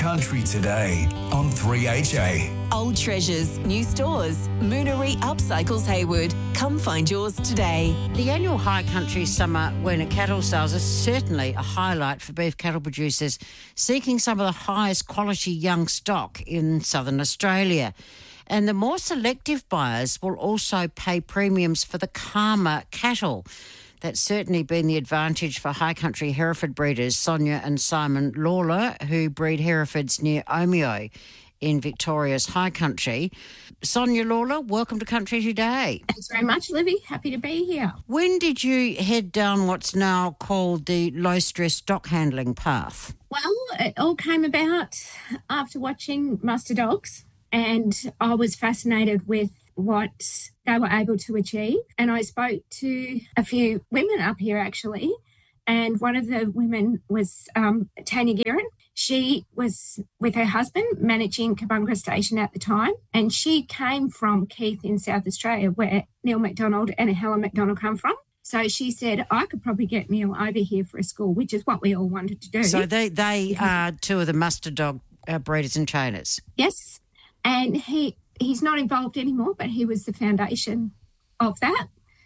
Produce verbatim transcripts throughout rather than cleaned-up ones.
Country Today on three H A. Old treasures, new stores. Moonery Upcycles Hayward. Come find yours today. The annual High Country Summer Weena cattle sales is certainly a highlight for beef cattle producers seeking some of the highest quality young stock in southern Australia. And the more selective buyers will also pay premiums for the calmer cattle. That's certainly been the advantage for high country Hereford breeders Sonia and Simon Lawler, who breed Herefords near Omeo in Victoria's high country. Sonia Lawler, welcome to Country Today. Thanks very much, Libby. Happy to be here. When did you head down what's now called the low-stress stock handling path? Well, it all came about after watching Muster Dogs, and I was fascinated with what they were able to achieve. And I spoke to a few women up here, actually, and one of the women was um, Tanya Guerin. She was with her husband managing Kabungra Station at the time, and she came from Keith in South Australia, where Neil McDonald and Helen McDonald come from. So she said, I could probably get Neil over here for a school, which is what we all wanted to do. So they, they are two of the Muster Dog uh, breeders and trainers? Yes. And he he's not involved anymore, but he was the foundation of that.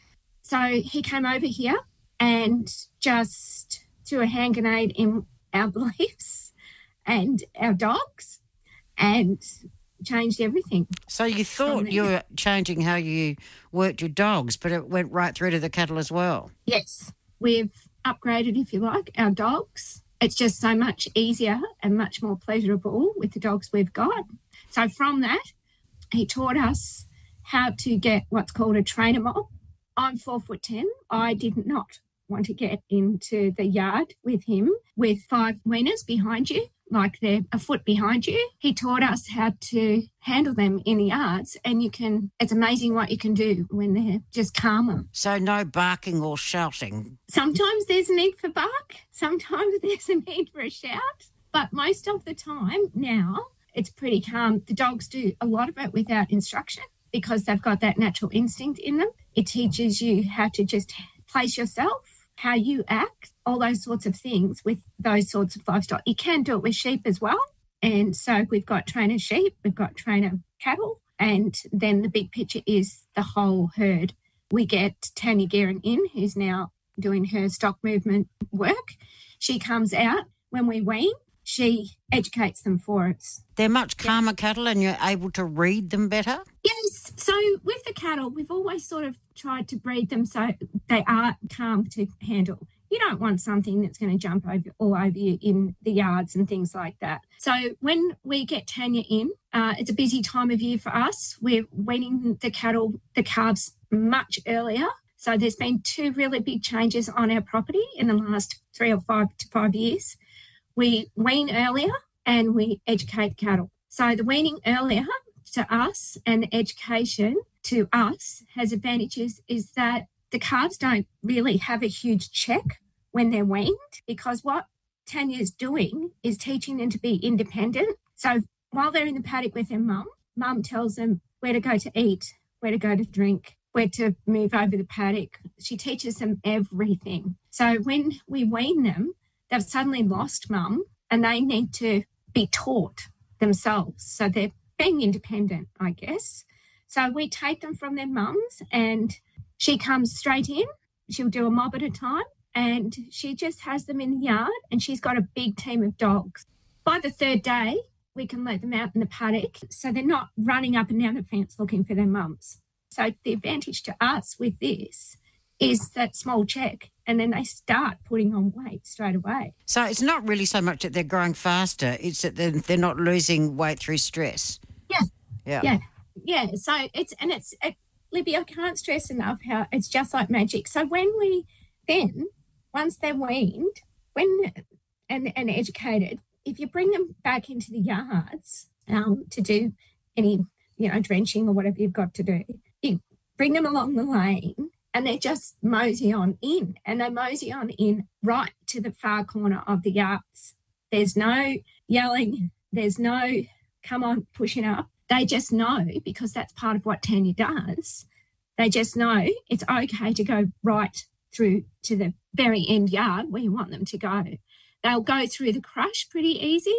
So he came over here and just threw a hand grenade in our beliefs and our dogs and changed everything. So you thought you were changing how you worked your dogs, but it went right through to the cattle as well. Yes. We've upgraded, if you like, our dogs. It's just so much easier and much more pleasurable with the dogs we've got. So from that, he taught us how to get what's called a trainer mob. I'm four foot ten. I did not want to get into the yard with him with five weaners behind you, like they're a foot behind you. He taught us how to handle them in the yards, and you can, it's amazing what you can do when they're just calmer. So no barking or shouting? Sometimes there's a need for bark. Sometimes there's a need for a shout. But most of the time now, it's pretty calm. The dogs do a lot of it without instruction because they've got that natural instinct in them. It teaches you how to just place yourself, how you act, all those sorts of things with those sorts of livestock. You can do it with sheep as well. And so we've got trainer sheep, we've got trainer cattle, and then the big picture is the whole herd. We get Tanya Guerin in, who's now doing her stock movement work. She comes out when we wean. She educates them for us. They're much calmer yeah. cattle, and you're able to read them better? Yes. So with the cattle, we've always sort of tried to breed them so they are calm to handle. You don't want something that's going to jump over all over you in the yards and things like that. So when we get Tanya in, uh, it's a busy time of year for us. We're weaning the cattle, the calves much earlier. So there's been two really big changes on our property in the last three or five to five years. We wean earlier and we educate cattle. So the weaning earlier to us and the education to us has advantages is that the calves don't really have a huge check when they're weaned, because what Tanya's doing is teaching them to be independent. So while they're in the paddock with their mum, mum tells them where to go to eat, where to go to drink, where to move over the paddock. She teaches them everything. So when we wean them, they've suddenly lost mum and they need to be taught themselves. So they're being independent, I guess. So we take them from their mums and she comes straight in. She'll do a mob at a time and she just has them in the yard and she's got a big team of dogs. By the third day, we can let them out in the paddock so they're not running up and down the fence looking for their mums. So the advantage to us with this is that small check, and then they start putting on weight straight away. So it's not really so much that they're growing faster, it's that they're, they're not losing weight through stress. Yeah. Yeah. Yeah. Yeah. So it's, and it's, it, Libby, I can't stress enough how it's just like magic. So when we then, once they're weaned, when, and, and educated, if you bring them back into the yards um, to do any, you know, drenching or whatever you've got to do, you bring them along the lane, and they just mosey on in, and they mosey on in right to the far corner of the yards. There's no yelling. There's no, come on, pushing up. They just know, because that's part of what Tanya does, they just know it's okay to go right through to the very end yard where you want them to go. They'll go through the crush pretty easy.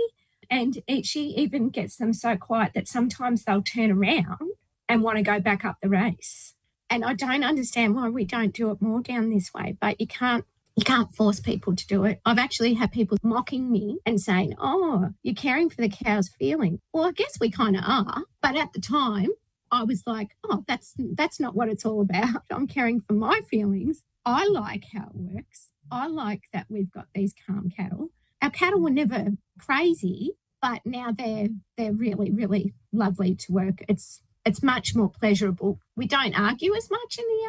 And it, she even gets them so quiet that sometimes they'll turn around and want to go back up the race. And I don't understand why we don't do it more down this way, but you can't You can't force people to do it. I've actually had people mocking me and saying, oh, you're caring for the cow's feeling. Well, I guess we kind of are. But at the time, I was like, oh, that's that's not what it's all about. I'm caring for my feelings. I like how it works. I like that we've got these calm cattle. Our cattle were never crazy, but now they're they're really, really lovely to work. It's it's much more pleasurable. We don't argue as much in the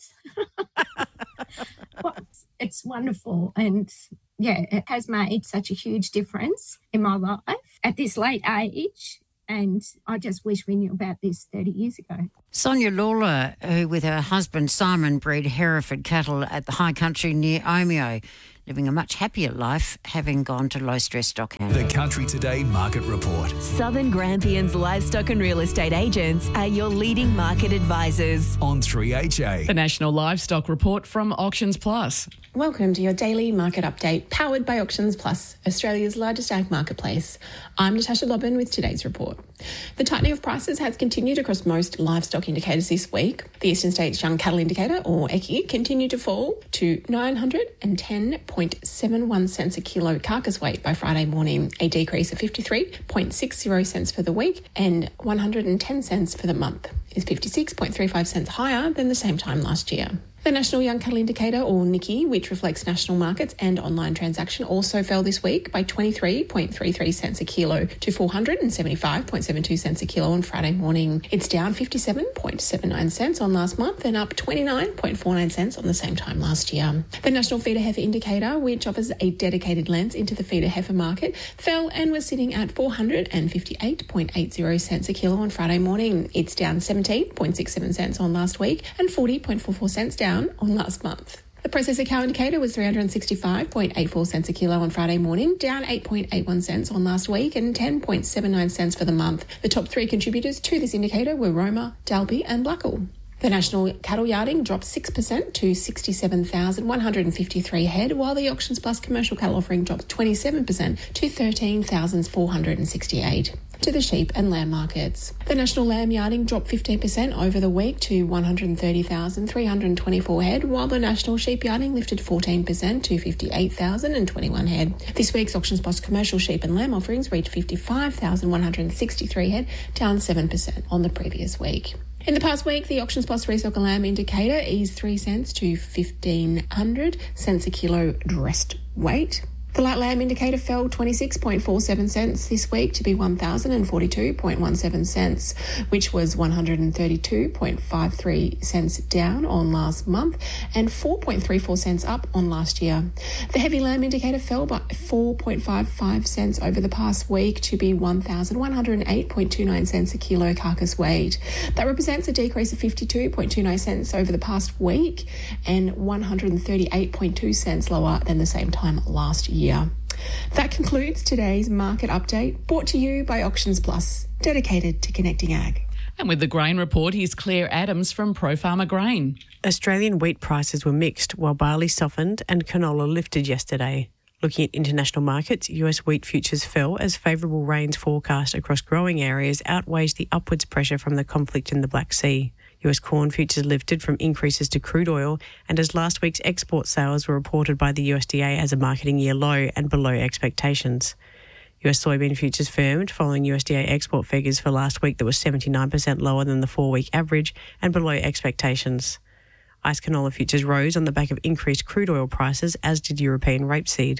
yards. Well, it's wonderful. And yeah, it has made such a huge difference in my life at this late age. And I just wish we knew about this thirty years ago. Sonia Lawler, who with her husband Simon breed Hereford cattle at the high country near Omeo, living a much happier life, having gone to low-stress stock handling. The Country Today Market Report. Southern Grampians livestock and real estate agents are your leading market advisors. On three H A. The National Livestock Report from Auctions Plus. Welcome to your daily market update, powered by Auctions Plus, Australia's largest ag marketplace. I'm Natasha Lobbin with today's report. The tightening of prices has continued across most livestock indicators this week. The Eastern States Young Cattle Indicator, or E C I, continued to fall to nine hundred ten point seven one cents a kilo carcass weight by Friday morning, a decrease of fifty-three point six zero cents for the week and one hundred ten cents for the month. Is fifty-six point three five cents higher than the same time last year. The National Young Cattle Indicator, or N I C I, which reflects national markets and online transaction, also fell this week by twenty-three point three three cents a kilo to four hundred seventy-five point seven two cents a kilo on Friday morning. It's down fifty-seven point seven nine cents on last month and up twenty-nine point four nine cents on the same time last year. The National Feeder Heifer Indicator, which offers a dedicated lens into the feeder heifer market, fell and was sitting at four hundred fifty-eight point eight zero cents a kilo on Friday morning. It's down seventeen point six seven cents on last week and forty point four four cents down on last month. The processor cow indicator was three hundred sixty-five point eight four cents a kilo on Friday morning, down eight point eight one cents on last week and ten point seven nine cents for the month. The top three contributors to this indicator were Roma, Dalby and Blackall. The national cattle yarding dropped six percent to sixty-seven thousand one hundred fifty-three head, while the Auctions Plus commercial cattle offering dropped twenty-seven percent to thirteen thousand four hundred sixty-eight. To the sheep and lamb markets. The national lamb yarding dropped fifteen percent over the week to one hundred thirty thousand three hundred twenty-four head, while the national sheep yarding lifted fourteen percent to fifty-eight thousand twenty-one head. This week's Auctions Plus commercial sheep and lamb offerings reached fifty-five thousand one hundred sixty-three head, down seven percent on the previous week. In the past week, the Auctions Plus restock and lamb indicator eased three cents to fifteen hundred cents a kilo dressed weight. The light lamb indicator fell twenty-six point four seven cents this week to be one thousand forty-two point one seven cents, which was one hundred thirty-two point five three cents down on last month and four point three four cents up on last year. The heavy lamb indicator fell by four point five five cents over the past week to be one thousand one hundred eight point two nine cents a kilo carcass weight. That represents a decrease of fifty-two point two nine cents over the past week and one hundred thirty-eight point two cents lower than the same time last year. Yeah. That concludes today's market update, brought to you by Auctions Plus, dedicated to connecting ag. And with the grain report, here's Claire Adams from Pro Farmer Grain. Australian wheat prices were mixed, while barley softened and canola lifted yesterday. Looking at international markets, U S wheat futures fell as favourable rains forecast across growing areas outweighs the upwards pressure from the conflict in the Black Sea. U S corn futures lifted from increases to crude oil, and as last week's export sales were reported by the U S D A as a marketing year low and below expectations. U S soybean futures firmed following U S D A export figures for last week that was seventy-nine percent lower than the four-week average and below expectations. Ice canola futures rose on the back of increased crude oil prices, as did European rapeseed.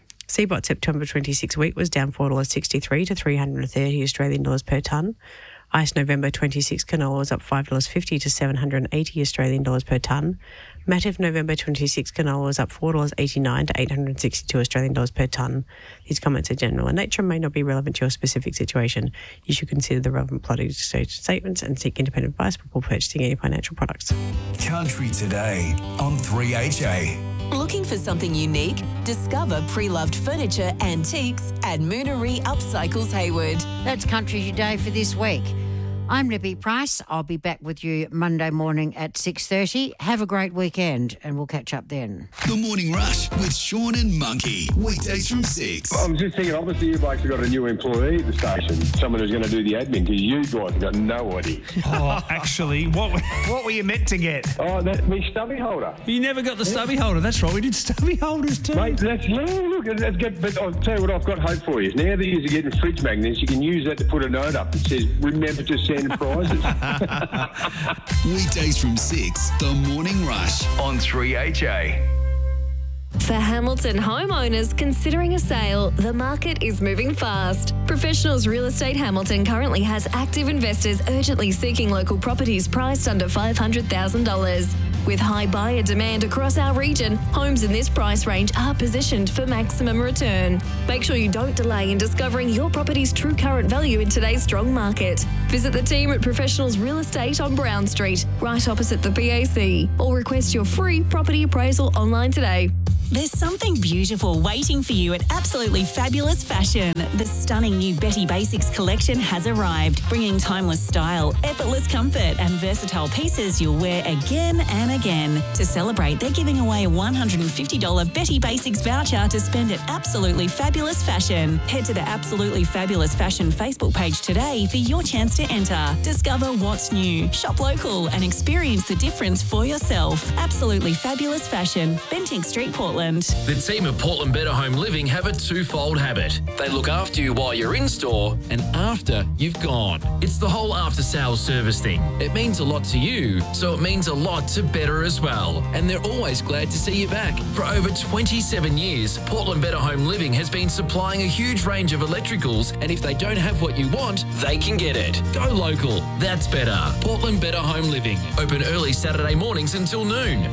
C B O T September twenty-six wheat was down four dollars sixty-three to three hundred thirty Australian dollars per tonne. Ice November twenty-six canola was up five dollars fifty to seven hundred eighty Australian dollars per tonne. Matif November twenty-six canola was up four dollars eighty-nine to eight hundred sixty-two Australian dollars per tonne. These comments are general in nature and may not be relevant to your specific situation. You should consider the relevant product statements and seek independent advice before purchasing any financial products. Country Today on three H A. Looking for something unique? Discover pre-loved furniture antiques at Moonery Upcycles Hayward. That's Country Today for this week. I'm Libby Price. I'll be back with you Monday morning at six thirty. Have a great weekend and we'll catch up then. The Morning Rush with Sean and Monkey. Weekdays from six. I'm just thinking, obviously you blokes have got a new employee at the station. Someone who's going to do the admin, because you guys have got no idea. Oh, actually, what what were you meant to get? Oh, that's me stubby holder. You never got the stubby holder. That's right, we did stubby holders too. Mate, that's, yeah, look, that's good. But I'll tell you what, I've got hope for you. Now that you're getting fridge magnets, you can use that to put a note up that says, remember to send prizes. Weekdays from six. The Morning Rush on three H A. For Hamilton homeowners considering a sale, the market is moving fast. Professionals Real Estate Hamilton currently has active investors urgently seeking local properties priced under five hundred thousand dollars. With high buyer demand across our region, homes in this price range are positioned for maximum return. Make sure you don't delay in discovering your property's true current value in today's strong market. Visit the team at Professionals Real Estate on Brown Street, right opposite the P A C, or request your free property appraisal online today. There's something beautiful waiting for you at Absolutely Fabulous Fashion. The stunning new Betty Basics collection has arrived, bringing timeless style, effortless comfort and versatile pieces you'll wear again and again. To celebrate, they're giving away a one hundred fifty dollars Betty Basics voucher to spend at Absolutely Fabulous Fashion. Head to the Absolutely Fabulous Fashion Facebook page today for your chance to enter. Discover what's new, shop local and experience the difference for yourself. Absolutely Fabulous Fashion, Bentinck Street, Portland. The team at Portland Better Home Living have a twofold habit. They look after you while you're in store and after you've gone. It's the whole after-sales service thing. It means a lot to you, so it means a lot to Better as well. And they're always glad to see you back. For over twenty-seven years, Portland Better Home Living has been supplying a huge range of electricals, and if they don't have what you want, they can get it. Go local. That's better. Portland Better Home Living. Open early Saturday mornings until noon.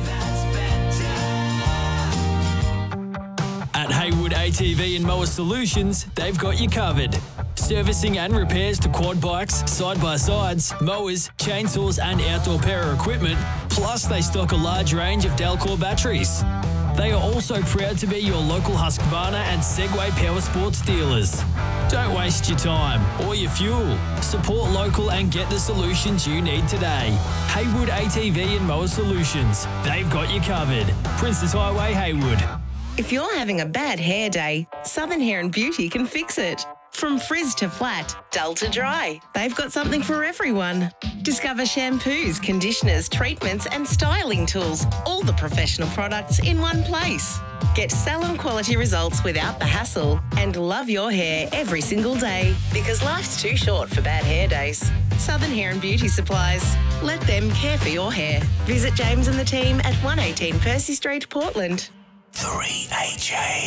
At Haywood A T V and Mower Solutions, they've got you covered. Servicing and repairs to quad bikes, side-by-sides, mowers, chainsaws and outdoor power equipment, plus they stock a large range of Delcor batteries. They are also proud to be your local Husqvarna and Segway Power Sports dealers. Don't waste your time or your fuel. Support local and get the solutions you need today. Haywood A T V and Mower Solutions. They've got you covered. Princess Highway, Haywood. If you're having a bad hair day, Southern Hair and Beauty can fix it. From frizz to flat, dull to dry, they've got something for everyone. Discover shampoos, conditioners, treatments and styling tools, all the professional products in one place. Get salon quality results without the hassle and love your hair every single day, because life's too short for bad hair days. Southern Hair and Beauty Supplies. Let them care for your hair. Visit James and the team at one eighteen Percy Street, Portland. three H A.